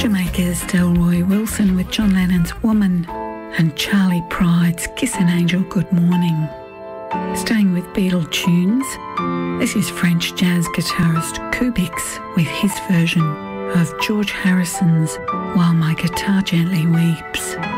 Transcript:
Jamaica's Delroy Wilson with John Lennon's Woman, and Charlie Pride's Kiss an Angel Good Morning. Staying with Beatle tunes, this is French jazz guitarist Kubix with his version of George Harrison's While My Guitar Gently Weeps.